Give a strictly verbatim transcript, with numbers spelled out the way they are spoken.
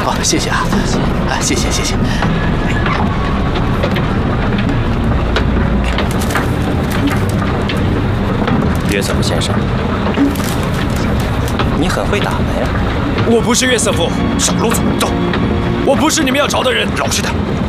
哦，谢谢啊，啊，谢谢谢谢。 约瑟夫先生，你很会打门呀。 我不是约瑟夫，小卢总，走。我不是你们要找的人，老实点。